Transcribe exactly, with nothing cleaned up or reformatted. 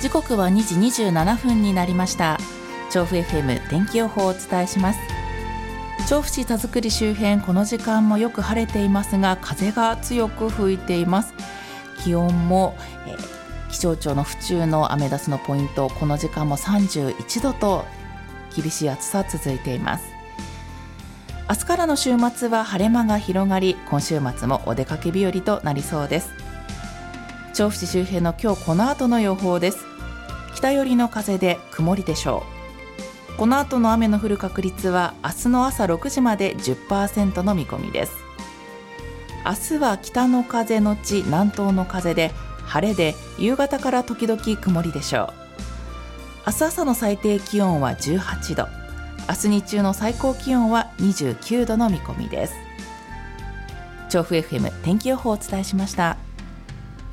時刻はにじにじゅうななふんになりました。調布 エフエム 天気予報をお伝えします。調布市田作周辺、この時間もよく晴れていますが、風が強く吹いています。気温も、えー、気象庁の府中のアメダスのポイント、この時間もさんじゅういちどと厳しい暑さ続いています。明日からの週末は晴れ間が広がり、今週末もお出かけ日和となりそうです。調布市周辺の今日この後の予報です。北寄りの風で曇りでしょう。この後の雨の降る確率は明日の朝ろくじまで じゅっパーセント の見込みです。明日は北の風のち南東の風で晴れで、夕方から時々曇りでしょう。明日朝の最低気温はじゅうはちど、明日日中の最高気温はにじゅうきゅうどの見込みです。調布 エフエム 天気予報をお伝えしました。